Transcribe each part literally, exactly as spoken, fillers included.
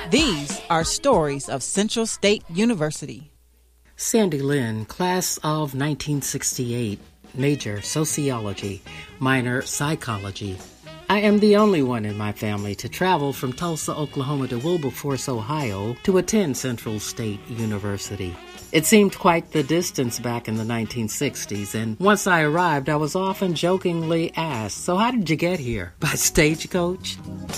These are stories of Central State University. Sandy Lynn, class of nineteen sixty-eight, major sociology, minor psychology. I am the only one in my family to travel from Tulsa, Oklahoma to Wilberforce, Ohio to attend Central State University. It seemed quite the distance back in the nineteen sixties, and once I arrived, I was often jokingly asked, "So how did you get here? By stagecoach?"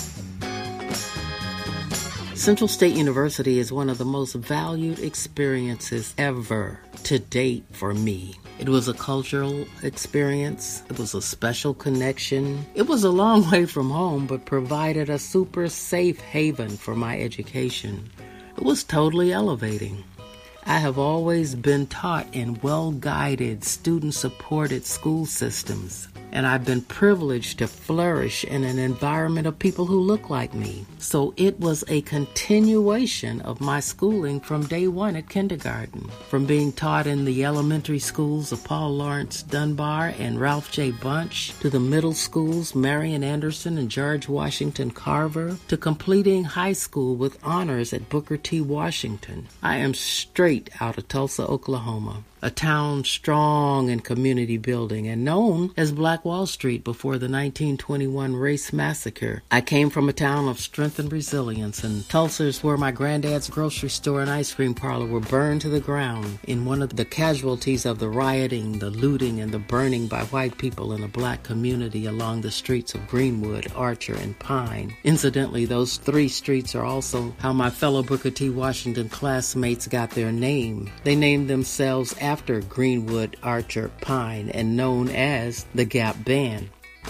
Central State University is one of the most valued experiences ever to date for me. It was a cultural experience. It was a special connection. It was a long way from home, but provided a super safe haven for my education. It was totally elevating. I have always been taught in well-guided, student-supported school systems, and I've been privileged to flourish in an environment of people who look like me. So it was a continuation of my schooling from day one at kindergarten, from being taught in the elementary schools of Paul Laurence Dunbar and Ralph J. Bunch, to the middle schools, Marian Anderson and George Washington Carver, to completing high school with honors at Booker T. Washington. I am straight out of Tulsa, Oklahoma, a town strong in community building and known as Black Wall Street before the nineteen twenty-one race massacre. I came from a town of strength and resilience, and Tulsa is where my granddad's grocery store and ice cream parlor were burned to the ground in one of the casualties of the rioting, the looting, and the burning by white people in a black community along the streets of Greenwood, Archer, and Pine. Incidentally, those three streets are also how my fellow Booker T. Washington classmates got their name. They named themselves after After Greenwood, Archer, Pine, and known as the Gap Band.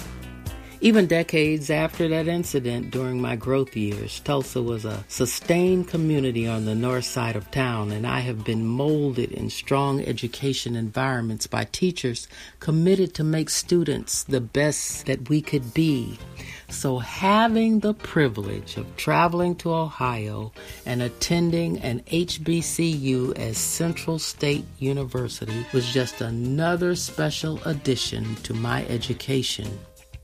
Even decades after that incident during my growth years, Tulsa was a sustained community on the north side of town, and I have been molded in strong education environments by teachers committed to make students the best that we could be. So having the privilege of traveling to Ohio and attending an H B C U as Central State University was just another special addition to my education.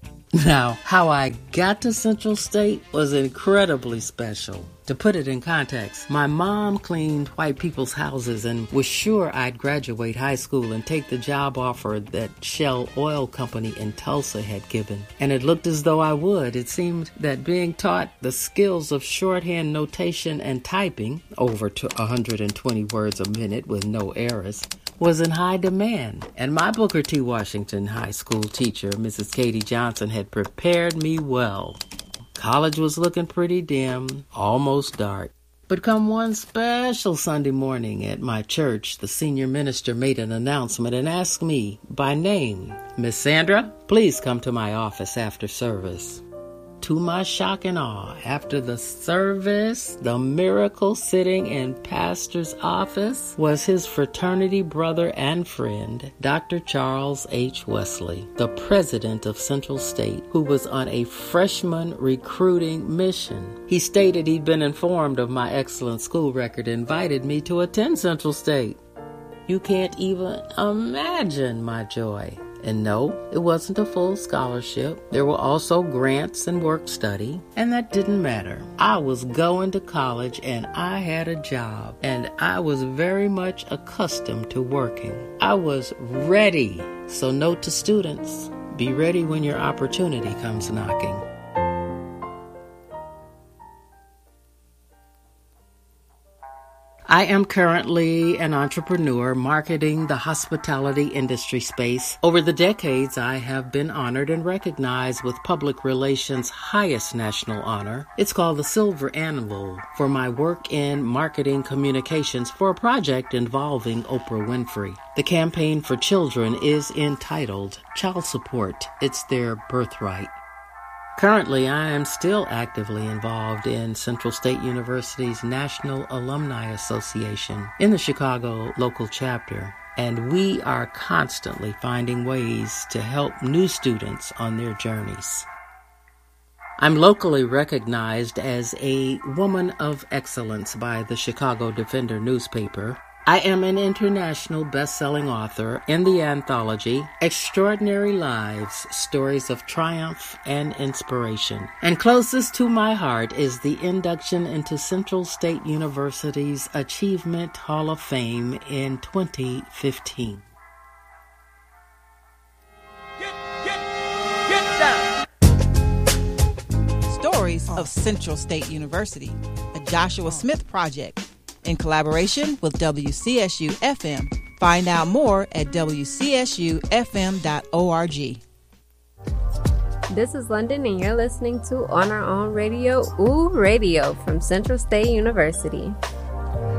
Now, how I got to Central State was incredibly special. To put it in context, my mom cleaned white people's houses and was sure I'd graduate high school and take the job offer that Shell Oil Company in Tulsa had given. And it looked as though I would. It seemed that being taught the skills of shorthand notation and typing, over to one hundred twenty words a minute with no errors, was in high demand. And my Booker T. Washington High School teacher, Missus Katie Johnson, had prepared me well. College was looking pretty dim, almost dark. But come one special Sunday morning at my church, the senior minister made an announcement and asked me by name, "Miss Sandra, please come to my office after service." To my shock and awe, after the service, the miracle sitting in pastor's office was his fraternity brother and friend, Doctor Charles H. Wesley, the president of Central State, who was on a freshman recruiting mission. He stated he'd been informed of my excellent school record and invited me to attend Central State. You can't even imagine my joy. And no, it wasn't a full scholarship. There were also grants and work study, and that didn't matter. I was going to college, and I had a job, and I was very much accustomed to working. I was ready. So note to students, be ready when your opportunity comes knocking. I am currently an entrepreneur marketing the hospitality industry space. Over the decades, I have been honored and recognized with public relations' highest national honor. It's called the Silver Anvil for my work in marketing communications for a project involving Oprah Winfrey. The campaign for children is entitled Child Support, It's Their Birthright. Currently, I am still actively involved in Central State University's National Alumni Association in the Chicago local chapter, and we are constantly finding ways to help new students on their journeys. I'm locally recognized as a woman of excellence by the Chicago Defender newspaper. I am an international best-selling author in the anthology Extraordinary Lives, Stories of Triumph and Inspiration. And closest to my heart is the induction into Central State University's Achievement Hall of Fame in twenty fifteen. Get, get, get down. Stories of Central State University, a Joshua Smith project, in collaboration with W C S U F M. Find out more at w c s u f m dot org. This is London, and you're listening to On Our Own Radio, Ooh Radio, from Central State University.